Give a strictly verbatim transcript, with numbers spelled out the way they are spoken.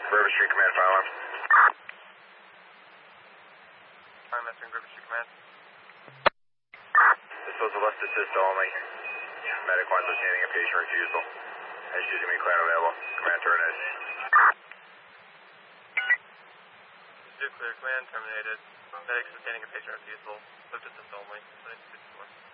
River Street Command, fire alarm. I'm answering River Street Command. This was a left assist only. Medic one sustaining a patient refusal. S U's going to be clear and available. Command terminated. This is clear. Command terminated. Medic sustaining a patient refusal. Left assist only. Clinic fifty-four.